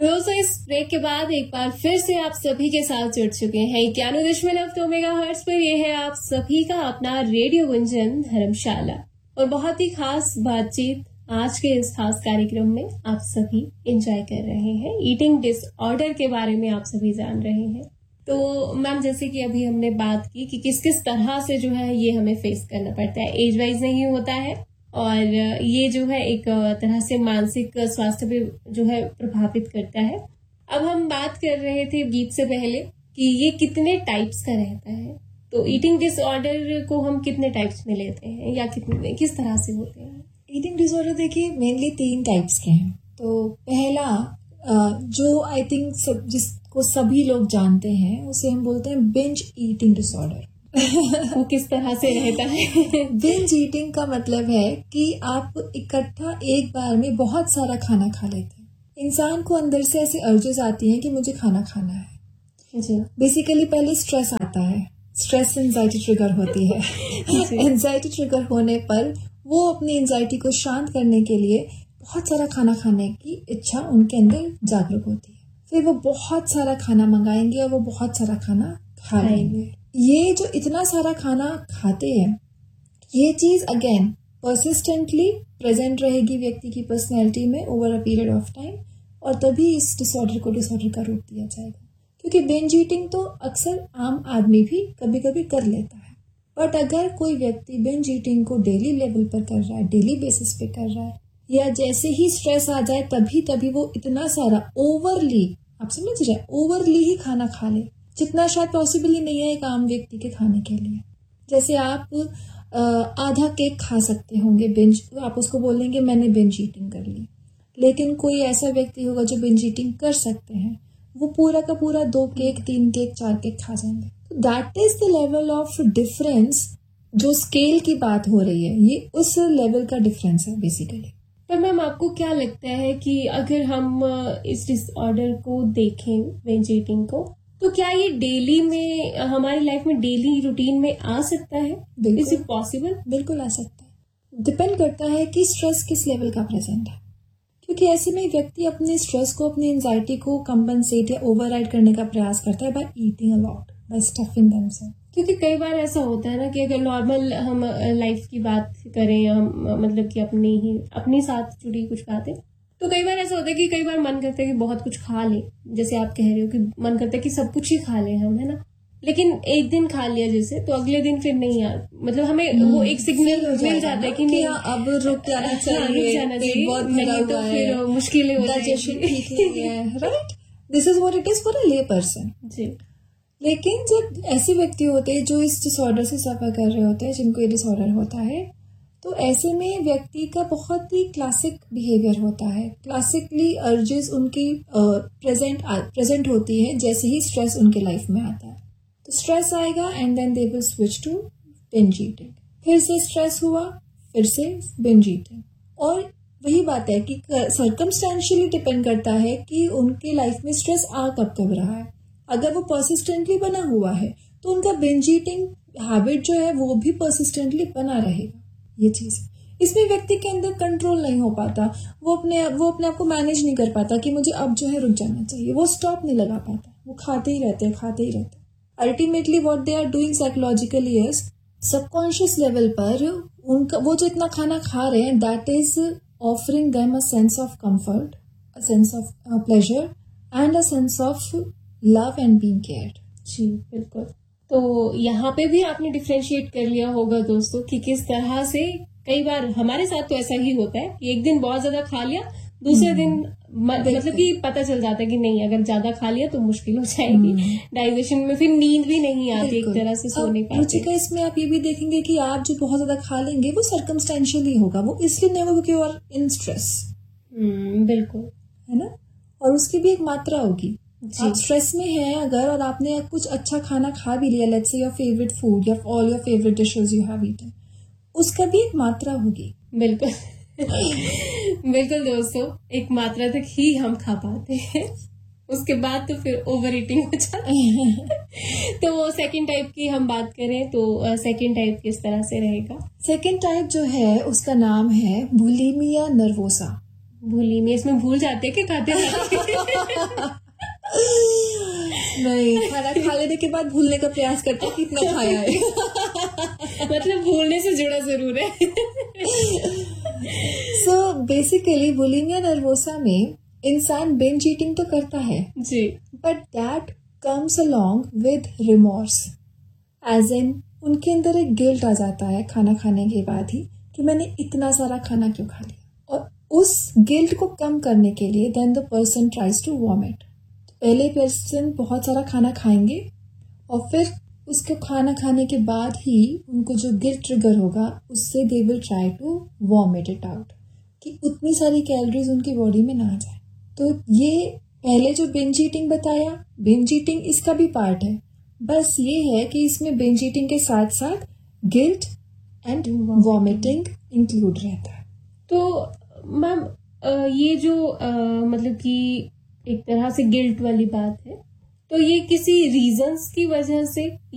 दोस्तों इस ब्रेक के बाद एक बार फिर से आप सभी के साथ जुड़ चुके हैं 91.9 मेगाहर्ट्ज पर। ये है आप सभी का अपना रेडियो गुंजन धर्मशाला और बहुत ही खास बातचीत आज के इस खास कार्यक्रम में आप सभी एंजॉय कर रहे हैं। ईटिंग डिसऑर्डर के बारे में आप सभी जान रहे हैं। तो मैम जैसे कि अभी हमने बात की कि किस किस तरह से जो है ये हमें फेस करना पड़ता है, एज वाइज नहीं होता है और ये जो है एक तरह से मानसिक स्वास्थ्य पे जो है प्रभावित करता है। अब हम बात कर रहे थे गीत से पहले कि ये कितने टाइप्स का रहता है, तो ईटिंग डिसऑर्डर को हम कितने टाइप्स में लेते हैं या किस तरह से होते हैं? ईटिंग डिसऑर्डर देखिए मेनली 3 टाइप्स के हैं। तो पहला जो आई थिंक जिसको सभी लोग जानते हैं उसे हम बोलते हैं बिंज ईटिंग डिसऑर्डर। वो किस तरह से रहता है? बिंज ईटिंग का मतलब है कि आप इकट्ठा एक बार में बहुत सारा खाना खा लेते हैं। इंसान को अंदर से ऐसे अर्जेस आती हैं कि मुझे खाना खाना है जी। बेसिकली पहले स्ट्रेस आता है, स्ट्रेस एंजाइटी ट्रिगर होती है। एंजाइटी ट्रिगर होने पर वो अपनी एंजाइटी को शांत करने के लिए बहुत सारा खाना खाने की इच्छा उनके अंदर जागरूक होती है। फिर वो बहुत सारा खाना मंगाएंगे और वो बहुत सारा खाना खा लेंगे। ये जो इतना सारा खाना खाते हैं ये चीज अगेन परसिस्टेंटली प्रेजेंट रहेगी व्यक्ति की पर्सनैलिटी में over a period of time और तभी इस डिसऑर्डर को डिसऑर्डर का रूप दिया जाएगा। क्योंकि बिंज ईटिंग तो अक्सर आम आदमी भी कभी कभी कर लेता है, बट अगर कोई व्यक्ति बिंज ईटिंग को डेली लेवल पर कर रहा है, डेली बेसिस पे कर रहा है या जैसे ही स्ट्रेस आ जाए तभी वो इतना सारा ओवरली, आप समझ रहे हैं, ओवरली ही खाना खा ले जितना शायद पॉसिबल ही नहीं है एक आम व्यक्ति के खाने के लिए। जैसे आप आधा केक खा सकते होंगे बिंज, आप उसको बोलेंगे मैंने बिंज ईटिंग कर ली। लेकिन कोई ऐसा व्यक्ति होगा जो बिंज ईटिंग कर सकते हैं, वो पूरा का पूरा 2 केक 3 केक 4 केक खा जाएंगे। तो that is the level of difference जो स्केल की बात हो रही है, ये उस लेवल का डिफरेंस है बेसिकली। पर मैम आपको क्या लगता है कि अगर हम इस डिसऑर्डर को देखें बिंज ईटिंग को, तो क्या ये डेली में हमारी लाइफ में डेली रूटीन में आ सकता है? Is it possible? बिल्कुल आ सकता है। डिपेंड करता है कि स्ट्रेस किस लेवल का प्रेजेंट है, क्योंकि ऐसे में व्यक्ति अपने स्ट्रेस को, अपनी एंजाइटी को कंपनसेट या ओवरराइड करने का प्रयास करता है by eating a lot, bye stuffing themselves. क्योंकि कई बार ऐसा होता है ना कि अगर नॉर्मल हम लाइफ की बात करें या हम मतलब कि अपनी साथ जुड़ी कुछ बातें, तो कई बार ऐसा होता है कि कई बार मन करता है कि बहुत कुछ खा ले, जैसे आप कह रहे हो कि मन करता है कि सब कुछ ही खा ले हम, है ना। लेकिन एक दिन खा लिया जैसे, तो अगले दिन फिर नहीं यार, मतलब हमें वो एक सिग्नल मिल जाता है कि नहीं अब रुक जाना चाहिए, बहुत भरा हुआ है, फिर मुश्किलें हो जाएगी, right. This is what it is for a ले पर्सन जी। लेकिन जब ऐसे व्यक्ति होते हैं जो इस डिसऑर्डर से सफर कर रहे होते हैं, जिनको ये डिसऑर्डर होता है, तो ऐसे में व्यक्ति का बहुत ही क्लासिक बिहेवियर होता है। क्लासिकली अर्जेस उनकी प्रेजेंट होती है जैसे ही स्ट्रेस उनके लाइफ में आता है। तो स्ट्रेस आएगा and then they will switch to binge eating. फिर से स्ट्रेस हुआ, फिर से बिंज ईटिंग। और वही बात है कि सर्कमस्टेंशियली डिपेंड करता है कि उनके लाइफ में स्ट्रेस आ कब रहा है। अगर वो परसिस्टेंटली बना हुआ है तो उनका बिंज ईटिंग हैबिट जो है वो भी परसिस्टेंटली बना रहेगा। ये चीज इसमें व्यक्ति के अंदर कंट्रोल नहीं हो पाता, वो अपने आप को मैनेज नहीं कर पाता कि मुझे अब जो है रुक जाना चाहिए, वो स्टॉप नहीं लगा पाता, वो खाते ही रहते। Ultimately what they are doing psychologically is subconscious level पर उनका वो जो इतना खाना खा रहे हैं that is offering them a sense of comfort, a sense of pleasure and a sense of love and being cared. जी बिल्कुल। तो यहाँ पे भी आपने डिफरेंशिएट कर लिया होगा दोस्तों कि किस तरह से कई बार हमारे साथ तो ऐसा ही होता है कि एक दिन बहुत ज्यादा खा लिया, दूसरे दिन मतलब कि पता चल जाता है कि नहीं, अगर ज्यादा खा लिया तो मुश्किल हो जाएगी डाइजेशन में, फिर नींद भी नहीं आती, एक तरह से सो नहीं पाते। इसमें आप ये भी देखेंगे कि आप जो बहुत ज्यादा खा लेंगे वो सर्कमस्टेंशियली होगा, वो इसलिए नहीं होगा कि यू आर इन स्ट्रेस। बिल्कुल, है ना। और उसकी भी एक मात्रा होगी। आप स्ट्रेस में हैं अगर और आपने कुछ अच्छा खाना खा भी लिया, let's say your favourite food या all your favourite dishes you have eaten, उसका भी एक मात्रा होगी। बिल्कुल बिल्कुल दोस्तों, एक मात्रा तक ही हम खा पाते हैं, उसके बाद तो फिर ओवर ईटिंग हो जाती है। तो वो सेकंड टाइप की हम बात करें तो सेकंड टाइप किस तरह से रहेगा? सेकंड टाइप जो है उसका नाम है बुलिमिया नर्वोसा। बुलिमिया इसमें भूल जाते हैं कि खाते खाते? नहीं, खाना खा लेने के बाद भूलने का प्रयास करते हैं कितना खाया है। मतलब भूलने से जुड़ा जरूर है। सो बेसिकली बुलिमिया नर्वोसा में इंसान बिंज ईटिंग तो करता है जी, but that comes along with remorse, as in उनके अंदर एक गिल्ट आ जाता है खाना खाने के बाद ही कि मैंने इतना सारा खाना क्यों खा लिया, और उस गिल्ट को कम करने के लिए then the person tries to vomit. पहले पर्सन बहुत सारा खाना खाएंगे और फिर उसको खाना खाने के बाद ही उनको जो गिल्ट ट्रिगर होगा उससे they will try to vomit it out, कि उतनी सारी कैलोरीज उनकी बॉडी में ना जाए। तो ये पहले जो बिंज ईटिंग बताया, बिंज ईटिंग इसका भी पार्ट है, बस ये है कि इसमें बिंज ईटिंग के साथ साथ गिल्ट एंड वॉमिटिंग इंक्लूड रहता है। तो मैम ये जो मतलब कि एक तरह से गिल्ट वाली बात है, तो ये किसी रीजंस की वजह से